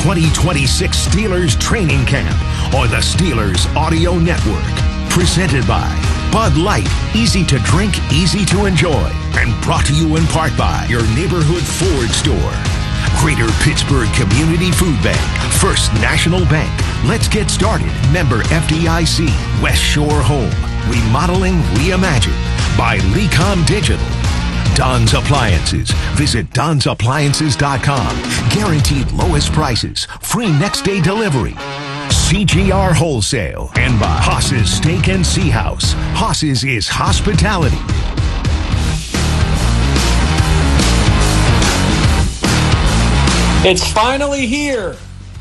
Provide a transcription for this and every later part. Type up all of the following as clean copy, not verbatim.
2026 Steelers Training Camp on the Steelers Audio Network. Presented by Bud Light, easy to drink, easy to enjoy. And brought to you in part by your neighborhood Ford store. Greater Pittsburgh Community Food Bank, First National Bank. Let's get started. Member FDIC, West Shore Home. Remodeling Reimagined by Lecom Digital. Don's Appliances. Visit Don'sAppliances.com. Guaranteed lowest prices. Free next day delivery. CGR Wholesale. And by Haas's Steak and Sea House. Haas's is hospitality. It's finally here.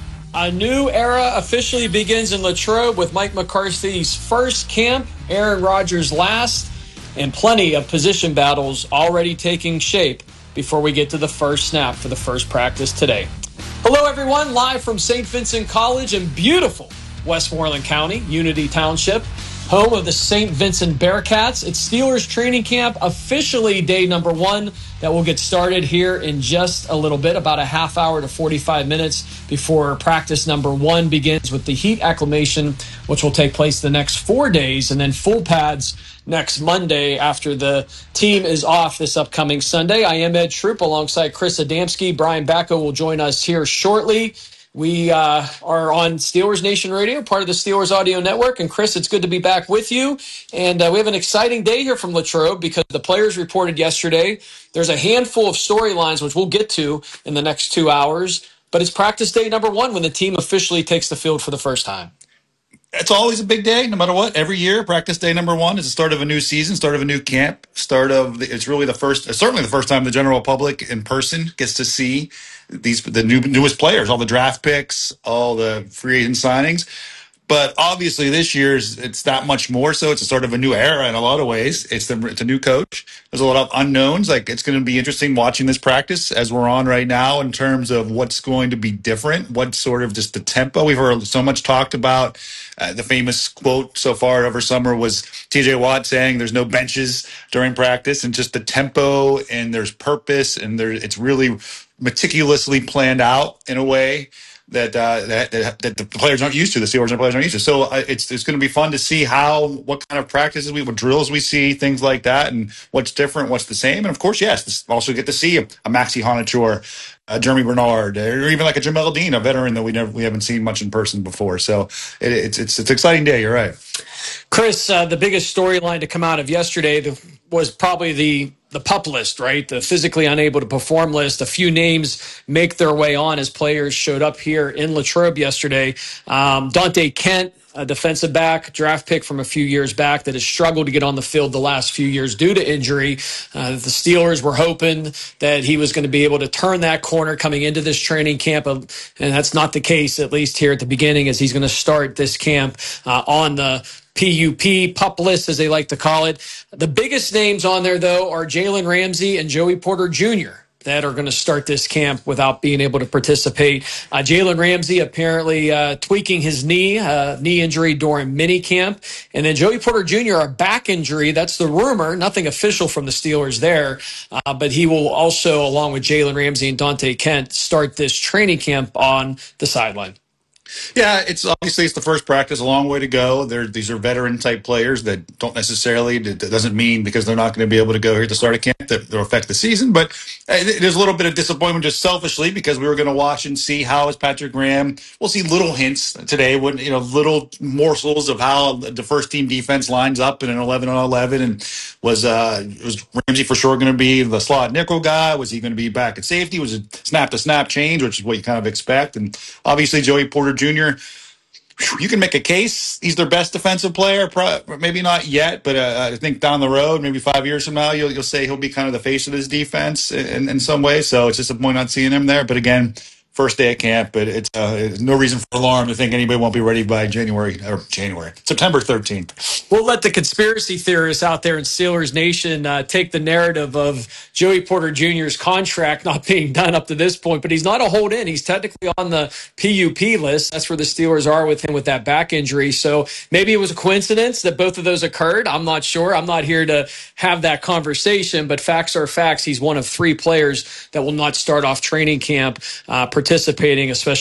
A new era officially begins in Latrobe with Mike McCarthy's first camp, Aaron Rodgers' last, and plenty of position battles already taking shape before we get to the first snap for the first practice today. Hello, everyone. Live from St. Vincent College in beautiful Westmoreland County, Unity Township, home of the St. Vincent Bearcats. It's Steelers training camp, officially day number 1. That will get started here in just a little bit, about a half hour to 45 minutes before practice number 1 begins with the heat acclimation, which will take place the next 4 days, and then full pads next Monday after the team is off this upcoming Sunday. I am Ed Troop alongside Chris Adamski. Brian Bacco will join us here shortly. We are on Steelers Nation Radio, part of the Steelers Audio Network. And Chris, it's good to be back with you. And we have an exciting day here from Latrobe because the players reported yesterday. There's a handful of storylines, which we'll get to in the next 2 hours. But it's practice day number 1 when the team officially takes the field for the first time. It's always a big day, no matter what. Every year, practice day number 1 is the start of a new season, start of a new camp, it's really certainly the first time the general public in person gets to see the newest players, all the draft picks, all the free agent signings. But obviously this year's, it's that much more so. It's the start of a new era in a lot of ways. It's a new coach. There's a lot of unknowns. It's going to be interesting watching this practice as we're on right now in terms of what's going to be different, what sort of just the tempo. We've heard so much talked about. The famous quote so far over summer was TJ Watt saying there's no benches during practice, and just the tempo and there's purpose and it's really meticulously planned out in a way that the players aren't used to, the Steelers and players aren't used to. So it's going to be fun to see what kind of practices what drills we see, things like that, and what's different, what's the same. And of course, yes, also get to see a Maxi Honachor, Jeremy Bernard, or even like a Jamel Dean, a veteran that we haven't seen much in person before. So it's an exciting day. You're right, Chris. The biggest storyline to come out of yesterday was probably the PUP list, right? The physically unable to perform list. A few names make their way on as players showed up here in Latrobe yesterday. Dante Kent, a defensive back, draft pick from a few years back that has struggled to get on the field the last few years due to injury. The Steelers were hoping that he was going to be able to turn that corner coming into this training camp, and that's not the case, at least here at the beginning, as he's going to start this camp on the PUP list, as they like to call it. The biggest names on there, though, are Jalen Ramsey and Joey Porter Jr. that are going to start this camp without being able to participate. Jalen Ramsey apparently tweaking his knee injury during minicamp. And then Joey Porter Jr., a back injury. That's the rumor. Nothing official from the Steelers there. But he will also, along with Jalen Ramsey and Dante Kent, start this training camp on the sideline. Yeah, it's the first practice, a long way to go. These are veteran-type players that don't necessarily, that doesn't mean because they're not going to be able to go here at the start of camp that they'll affect the season. But there's a little bit of disappointment just selfishly because we were going to watch and see how is Patrick Graham. We'll see little hints today, little morsels of how the first-team defense lines up in an 11-on-11. And was Ramsey for sure going to be the slot nickel guy? Was he going to be back at safety? Was it snap-to-snap change, which is what you kind of expect? And obviously Joey Porter Jr., you can make a case he's their best defensive player. Maybe not yet, but I think down the road, maybe 5 years from now, you'll say he'll be kind of the face of this defense in some way. So it's disappointing not seeing him there. But again, first day at camp, but it's no reason for alarm to think anybody won't be ready by September 13th. We'll let the conspiracy theorists out there in Steelers Nation take the narrative of Joey Porter Jr.'s contract not being done up to this point, but he's not a hold-in. He's technically on the PUP list. That's where the Steelers are with him with that back injury. So maybe it was a coincidence that both of those occurred. I'm not sure. I'm not here to have that conversation, but facts are facts. He's one of 3 players that will not start off training camp participating, especially